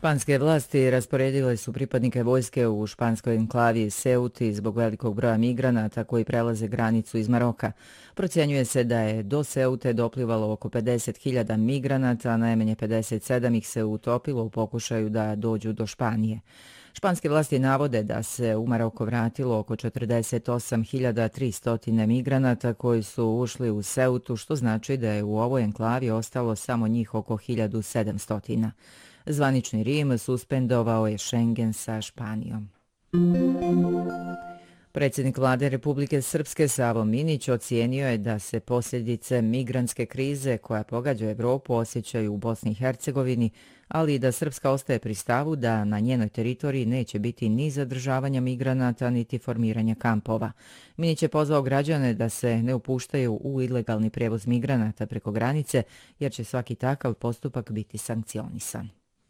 Španske vlasti rasporedile su pripadnike vojske u španskoj enklavi Ceuti zbog velikog broja migranata koji prelaze granicu iz Maroka. Procjenjuje se da je do Ceute doplivalo oko 50.000 migranata, a najmanje 57 ih se utopilo u pokušaju da dođu do Španije. Španske vlasti navode da se u Maroko vratilo oko 48.300 migranata koji su ušli u Ceutu, što znači da je u ovoj enklavi ostalo samo njih oko 1.700. Zvanični Rim suspendovao je Schengen sa Španijom. Predsjednik vlade Republike Srpske Savo Minić ocijenio je da se posljedice migrantske krize koja pogađa Evropu osjećaju u Bosni i Hercegovini, ali i da Srpska ostaje pri stavu da na njenoj teritoriji neće biti ni zadržavanja migranata niti formiranja kampova. Minić je pozvao građane da se ne upuštaju u ilegalni prijevoz migranata preko granice jer će svaki takav postupak biti sankcionisan.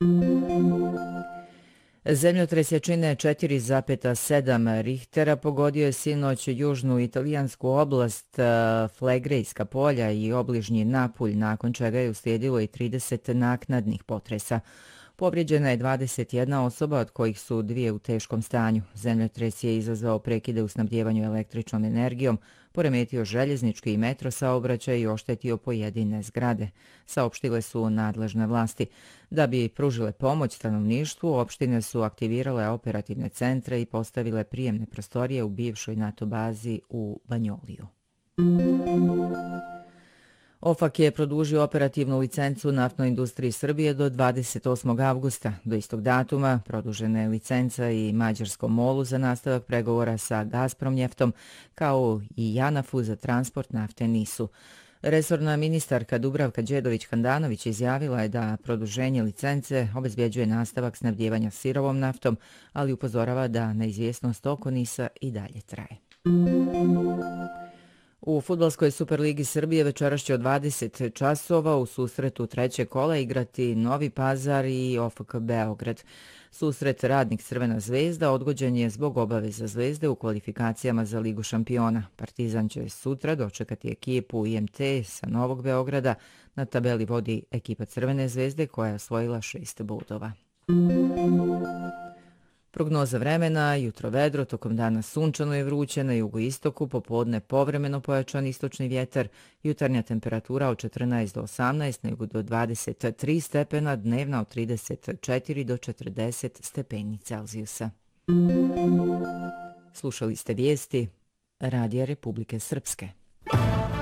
Zemljotres jačine 4,7 Richtera pogodio je sinoć južnu italijansku oblast Flegrejska polja i obližnji Napulj, nakon čega je uslijedilo i 30 naknadnih potresa. Povrijeđena je 21 osoba, od kojih su 2 u teškom stanju. Zemljotres je izazvao prekide u snabdjevanju električnom energijom, poremetio željeznički i metro saobraćaj i oštetio pojedine zgrade, saopštile su nadležne vlasti. Da bi pružile pomoć stanovništvu, opštine su aktivirale operativne centre i postavile prijemne prostorije u bivšoj NATO bazi u Banjoliju. OFAK je produžio operativnu licencu Naftnoj industriji Srbije do 28. avgusta. Do istog datuma produžena je licenca i mađarskom MOL-u za nastavak pregovora sa Gazpromnjeftom, kao i JANAF-u za transport nafte NIS-u. Resorna ministarka Dubravka Đedović-Handanović izjavila je da produženje licence obezbjeđuje nastavak snabdjevanja sirovom naftom, ali upozorava da neizvjesnost oko NIS-a i dalje traje. U Fudbalskoj Superligi Srbije večeras će od 20 časova u susretu trećeg kola igrati Novi Pazar i OFK Beograd. Susret Radnik Crvena zvezda odgođen je zbog obaveza Zvezde u kvalifikacijama za Ligu šampiona. Partizan će sutra dočekati ekipu IMT sa Novog Beograda. Na tabeli vodi ekipa Crvene zvezde koja je osvojila 6 bodova. Prognoza vremena, jutro vedro, tokom dana sunčano i vruće, na jugoistoku, popodne povremeno pojačan istočni vjetar, jutarnja temperatura od 14 do 18, na jugu do 23 stepena, dnevna od 34 do 40 stepeni Celzijusa. Slušali ste vijesti Radija Republike Srpske.